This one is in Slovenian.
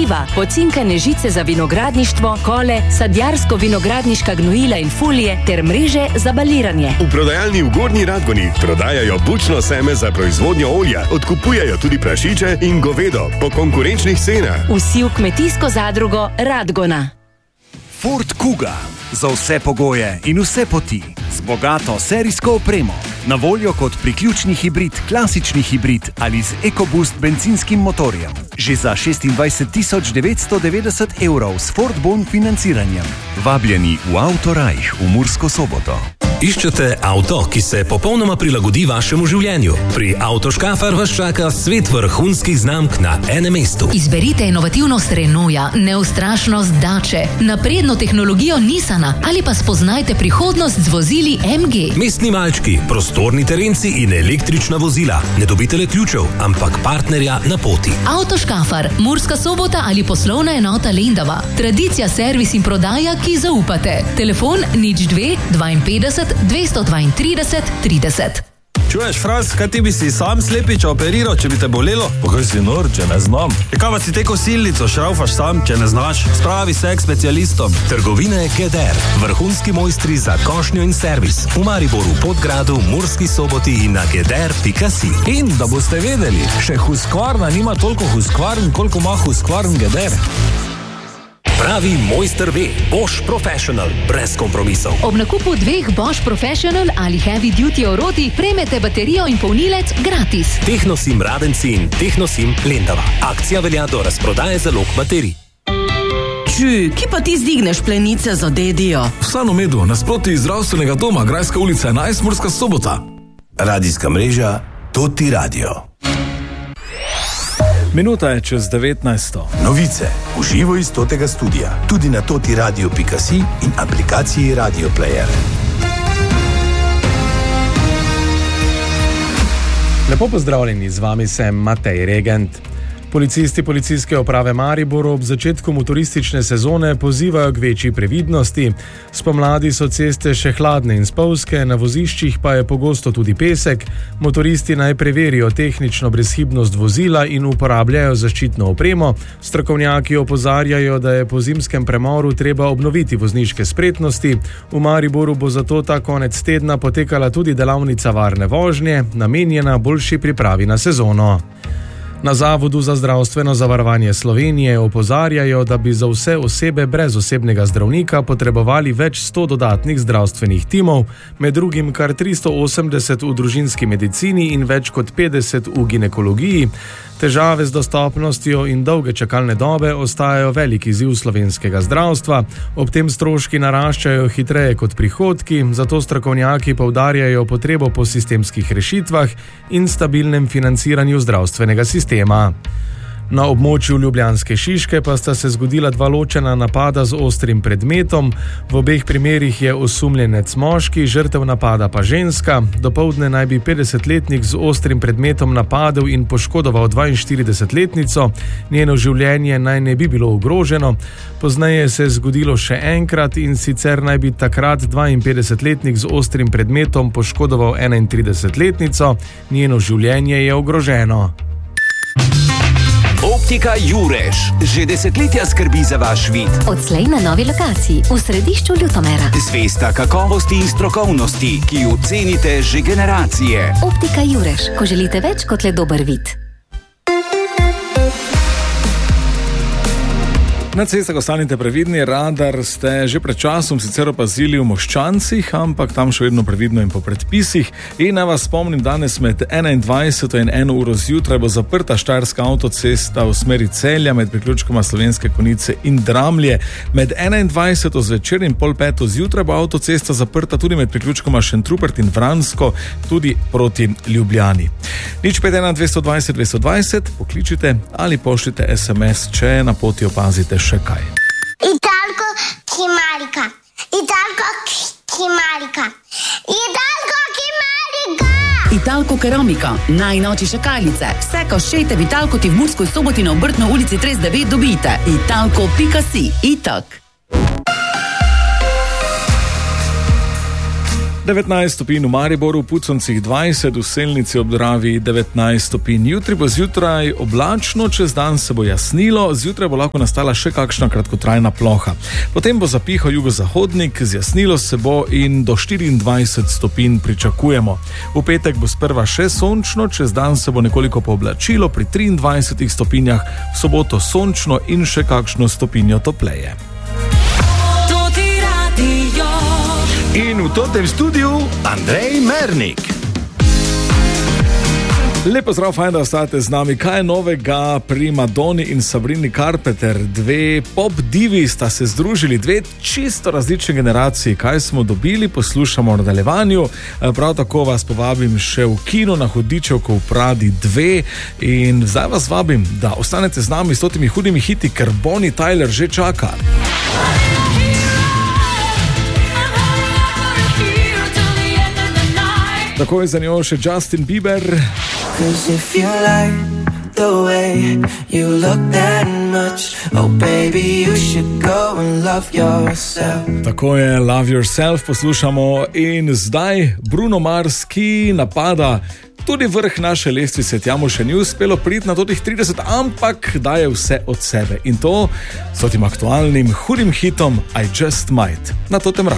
gnojila, pocinkane žice za vinogradništvo, kole, sadjarsko-vinogradniška gnojila in fulije ter mreže za baliranje. V prodajalni v Gornji Radgoni prodajajo bučno seme za proizvodnjo olja, odkupujejo tudi prašiče in govedo po konkurenčnih cenah. Vsi v kmetijsko zadrugo Radgona. Ford Kuga. Za vse pogoje in vse poti. Z bogato serijsko opremo. Na voljo kot priključni hibrid, klasični hibrid ali z EcoBoost bencinskim motorjem. Že za 26.990 € s Ford Bon financiranjem. Vabljeni v Autorajh v Mursko Soboto. Iščete avto, ki se popolnoma prilagodi vašemu življenju? Pri Avtoškafar vas čaka svet vrhunskih znamk na enem mestu. Izberite inovativnost Renaulta, neustrašnost Dače, napredno tehnologijo Nissana ali pa spoznajte prihodnost z vozili MG. Mestni malčki, prostorni terenci in električna vozila. Ne dobite le ključev, ampak partnerja na poti. Avtoškafar, Murska Sobota ali poslovna enota Lendava. Tradicija, servis in prodaja, ki zaupate. Telefon 02 52 232 30. Čuješ, Franc, kaj ti bi si sam slepiča operiral, če bi te bolelo? Pa kaj si nor, če ne znam? Kaj pa si te kosilnico šraufaš sam, če ne znaš? Spravi se k specialistom. Trgovine GEDER, vrhunski mojstri za košnjo in servis. V Mariboru, Podgradu, Murski Soboti in na geder.si. In da boste vedeli, še Husqvarna nima toliko Husqvarn, koliko ima Husqvarn GEDER. Pravi mojster ve, Bosch Professional, brez kompromisov. Ob nakupu 2 Bosch Professional ali Heavy Duty orodij prejmete baterijo in polnilec gratis. Tehnosim Radenci in Tehnosim Lendava. Akcija velja do razprodaje zalog baterij. Kje pa ti zdigneš plenice za dedijo? V Sanomedu, nasproti zdravstvenega doma, Grajska ulica 11, Murska Sobota. Radijska mreža Toti Radio. Minuta je čez 19. Novice v živo iz Totega studia, tudi na totiradio.si in aplikaciji Radio Player. Lepo pozdravljeni, z vami sem Matej Regent. Policisti Policijske uprave Maribor ob začetku motoristične sezone pozivajo k večji previdnosti. Spomladi so ceste še hladne in spolzke, na voziščih pa je pogosto tudi pesek. Motoristi naj preverijo tehnično brezhibnost vozila in uporabljajo zaščitno opremo. Strokovnjaki opozarjajo, da je po zimskem premoru treba obnoviti vozniške spretnosti. V Mariboru bo zato ta konec tedna potekala tudi delavnica varne vožnje, namenjena boljši pripravi na sezono. Na Zavodu za zdravstveno zavarovanje Slovenije opozarjajo, da bi za vse osebe brez osebnega zdravnika potrebovali več 100 dodatnih zdravstvenih timov, med drugim kar 380 v družinski medicini in več kot 50 v ginekologiji. Težave z dostopnostjo in dolge čakalne dobe ostajajo velik izziv slovenskega zdravstva, ob tem stroški naraščajo hitreje kot prihodki, zato strokovnjaki poudarjajo potrebo po sistemskih rešitvah in stabilnem financiranju zdravstvenega sistema. Na območju Ljubljanske Šiške pa sta se zgodila 2 ločena napada z ostrim predmetom. V obeh primerih je osumljenec moški, žrtev napada pa ženska. Dopoldne naj bi 50-letnik z ostrim predmetom napadel in poškodoval 42-letnico. Njeno življenje naj ne bi bilo ogroženo. Pozneje se je zgodilo še enkrat in sicer naj bi takrat 52-letnik z ostrim predmetom poškodoval 31-letnico. Njeno življenje je ogroženo. Optika Jureš že desetletja skrbi za vaš vid. Odslej na novi lokaciji v središču Ljutomera. Zvesta kakovosti in strokovnosti, ki jo cenite že generacije. Optika Jureš, ko želite več kot le dober vid. Na cestah ostanite previdni, radar ste že pred časom sicer opazili v Moščancih, ampak tam še vedno previdno in po predpisih. In naj vas spomnim, danes med 21 in 1 uro zjutraj bo zaprta štajerska avtocesta v smeri Celja med priključkoma Slovenske Konjice in Dramlje. Med 21 zvečer in 4:30 zjutraj bo avtocesta zaprta tudi med priključkoma Šentrupert in Vransko, tudi proti Ljubljani. 051 220 220, pokličite ali pošljite SMS, če na poti opazite še kaj. Italko Kimarika. Italko Kimarika. Italko Kimarika. Italko Keramika, najnovejše šakalice. Vse, ko šejte v Italko ti v Murskoj Soboti na Obrtno ulici 39 dobite. Italko.si. Itak. 19 stopinj v Mariboru, v Puconcih 20, v Selnici ob Dravi 19 stopinj. Jutri bo zjutraj oblačno, čez dan se bo jasnilo, zjutraj bo lahko nastala še kakšna kratkotrajna ploha. Potem bo zapihal jugozahodnik, zjasnilo se bo in do 24 stopinj pričakujemo. V petek bo sprva še sončno, čez dan se bo nekoliko pooblačilo pri 23 stopinjah, v soboto sončno in še kakšno stopinjo topleje. In v tem studiu Andrej Mernik. Lepo zdrav, fajn, da ostate z nami. Kaj je novega pri Madoni in Sabrini Carpenter? Dve pop divi sta se združili, dve čisto različne generacije. Kaj smo dobili, poslušamo v nadaljevanju. Prav tako vas povabim še v kino na Hudičevko v Pradi 2 in zdaj vas vabim, da ostanete z nami s temi hudimi hiti, ker Bonnie Tyler že čaka. Tako je za njo še Justin Bieber. Tako je Love Yourself poslušamo in zdaj Bruno Mars, ki napada tudi vrh naše lestvice. Tja mu še ni uspelo priti na totih 30, ampak daje vse od sebe. In to s tem aktualnim hudim hitom I Just Might na totem